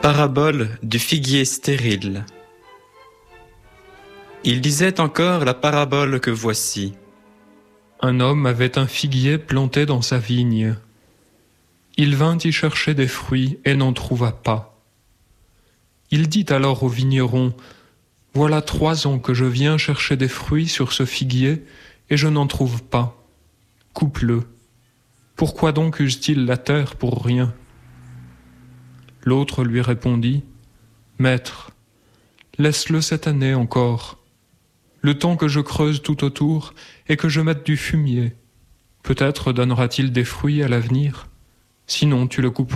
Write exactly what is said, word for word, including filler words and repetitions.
Parabole du figuier stérile. Il disait encore la parabole que voici. Un homme avait un figuier planté dans sa vigne. Il vint y chercher des fruits et n'en trouva pas. Il dit alors au vigneron, « Voilà trois ans que je viens chercher des fruits sur ce figuier et je n'en trouve pas. Coupe-le. Pourquoi donc use-t-il la terre pour rien ?» L'autre lui répondit, « Maître, laisse-le cette année encore, le temps que je creuse tout autour et que je mette du fumier. Peut-être donnera-t-il des fruits à l'avenir, sinon tu le couperas. »